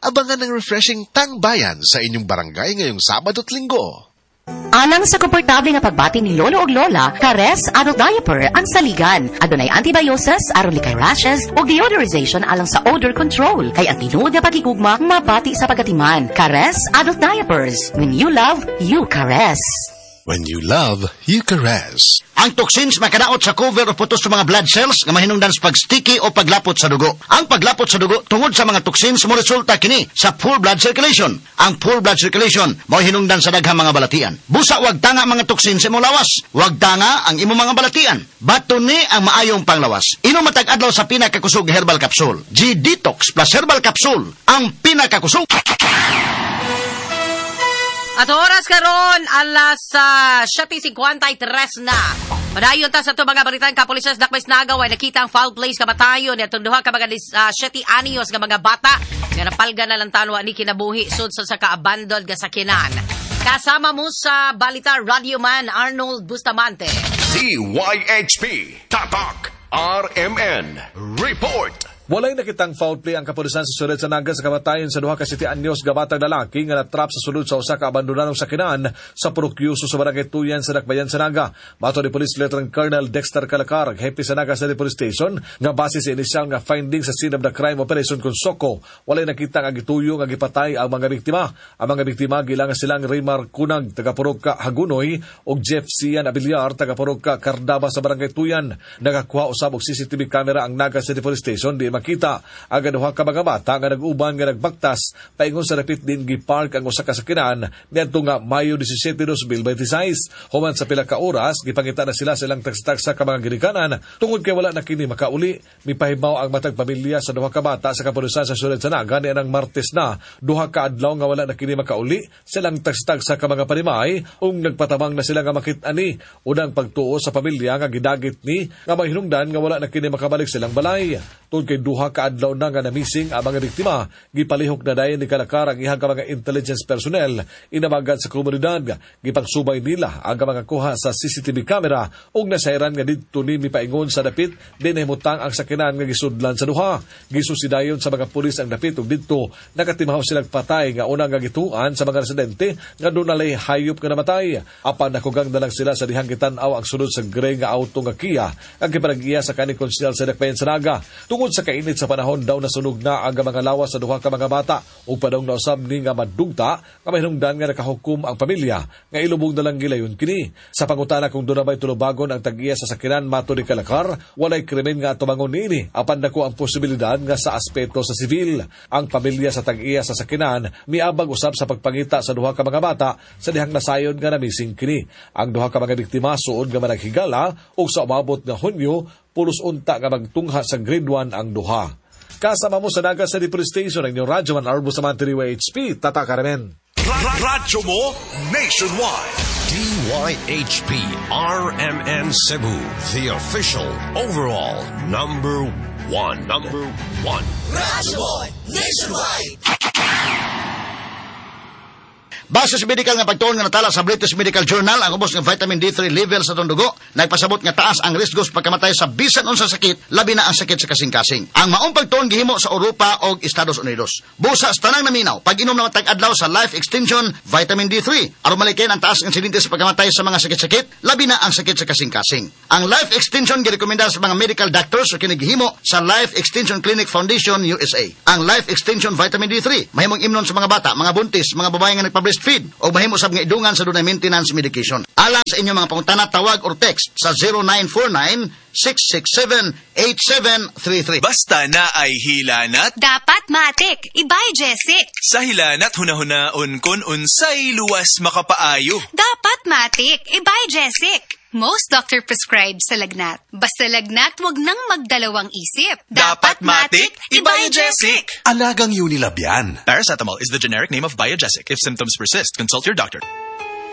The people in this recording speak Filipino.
Abangan ng refreshing tangbayan sa inyong barangay ngayong Sabado at Linggo. Alang sa komportable nga pagbati ni Lolo ug Lola, Kares Adult Diaper ang saligan. Adunay antibiosis, aron likay rashes, ug deodorization alang sa odor control. Kay ang tinuod nga pakikugma, mabati sa pagatiman. Kares Adult Diapers. When you love, you caress. When you love, you caress. Ang toxins makadaot sa cover o putos sa mga blood cells nga mahinungdan sa pag-sticky o paglapot sa dugo. Ang paglapot sa dugo tungod sa mga toxins mo resulta kini sa poor blood circulation. Ang poor blood circulation mao hinungdan sa daghang mga balatian. Busa wag tanga mga toxins sa imong lawas. Wag tanga ang imong mga balatian. Bato ni ang maayong panglawas. Inom matag adlaw sa pinakakusog herbal capsule. G-Detox plus herbal capsule ang pinakakusog. At oras karon alas 7:53 na. Padayon ta sa ito mga balitan kapulisan sa Dakbays Nagaw ay nakita ang foul plays kamatayon at duha ka mga 7 anyos nga mga bata nga napalga na lang tanwa ni kinabuhi sud sa ka-abandoned nga sakinan. Kasama mo sa balita Radio Man Arnold Bustamante. DYHP Tatak RMN Report. Walay nakitang foul play ang kapulisan sa Sured sa Naga sa kamatayon sa duha ka 7 anyos nga batang lalaki nga natrap sa sulod sa usa ka abandonadong sakinan sa Purokyoso sa barangay Tuyan sa Dakbayan sa Naga. Bato ni Police Lieutenant Colonel Dexter Calacar, hepe sa Naga City Police Station, nga base sa inisyal nga finding sa scene of the crime operation Consoko, walay nakita nga gituyo nga gipatay ang mga biktima. Ang mga biktima gilang silang Raymar Kunag taga Purok Hagunoy ug Jeff Sian Abiliar taga Purok Cardaba sa barangay Tuyan. Nagakuha usab og CCTV camera ang Naga City Police Station di makita ang duha ka mga bata nga nag-uban nga nagbaktas paingon sa dapit din gipark ang usa ka sakinan niadto nga Mayo 17, 2026. Human sa pila ka oras gipangita na sila silang tagsa ka mga ginikanan tungod kay wala na kini makauli. Mipahibaw ang matag pamilya sa duha ka bata sa kapulisan sa Sured sa Naga nianang Martes na duha ka adlaw nga wala na kini makauli. Silang tagsa ka mga panimay ug nagpatabang na sila nga makit-ani unang pagtuo sa pamilya nga gidagit ni nga mahinungdan nga wala na kini makabalik silang balay. Tungod kay duha ka adlaw na nga namising ang mga biktima, gipalihok na dayon ni Calacar ang ihang mga intelligence personnel inamagan sa komunidad. Gipagsubay nila ang mga kuha sa CCTV camera ug nasayran nga didto ni mipaingon sa dapit dinhimutang ang sakinan nga gisudlan sa duha. Gisusidayon sa mga pulis ang dapit ug didto nakatimahaw silang patay nga unang nga gituan sa mga residente nga dunay hayop nga namatay. Apan nakugang na lang sila sa dihang gitan-aw ang sulod sa gray nga auto nga Kia ang gipanag-iya sa kaning konsyal sa Dakbayan sa Naga. Tungod sa kainit sa panahon daw nasunog na ang mga lawas sa duha ka mga bata ug padong nausab ni nga madugta nga mahinungdan nga nakahukom ang pamilya nga ilubog na lang gilayon kini. Sa pangutana kung doon na ba'y tulubagon ang tag-iya sa sakinan mato ni Calacar, walay krimen nga tumangon niini apan dako ang posibilidad nga sa aspeto sa sivil. Ang pamilya sa tag-iya sa sakinan miabag usab sa pagpangita sa duha ka mga bata sa dihang nasayon nga namising kini. Ang duha ka mga biktima suod nga managhigala ug sa umabot nga Hunyo pulos unta nga magtungha sa grade 1 ang duha. Kasama mo sa Naga City Police Station ang inyong Radyo Man Arbo sa Mantriwa HP, Tata Carmen. Radyo mo nationwide. DYHP RMN Cebu, the official overall number one. Radyo mo nationwide. Base sa medical nga pagtuon nga natala sa British Medical Journal, ang ubos ng vitamin D3 level sa dugo, nagpasabot nga taas ang risk sa pagkamatay sa bisan unsa sakit, labi na ang sakit sa kasing-kasing. Ang maong pagtuon gihimo sa Europa o Estados Unidos. Busa sa tanang naminaw, pag-inom na matag-adlaw sa Life Extension Vitamin D3, aron malikin ang taas ng insidente sa pagkamatay sa mga sakit-sakit, labi na ang sakit sa kasing-kasing. Ang Life Extension girekomenda sa mga medical doctors o kinigihimo sa Life Extension Clinic Foundation USA. Ang Life Extension Vitamin D3 mahimong imnon sa mga bata, mga buntis, mga babae nga nagpa-breastfeed o mahimo sab nga idungan sa dunay maintenance medication. Alang sa inyong mga pangutana, tawag or text sa 0949-667-8733. Basta na ay hilanat, dapat matik. Ibay Jessic. sa hilanat hunahunahon kon unsay luwas makapaayo. Dapat matik. Ibay Jessic. Most doctor prescribed sa lagnat. Basta lagnat, wag nang magdalawang isip. Dapat matik, Ibay-Jessic. Alagang Unilab yan. Paracetamol is the generic name of Biogesic. If symptoms persist, consult your doctor.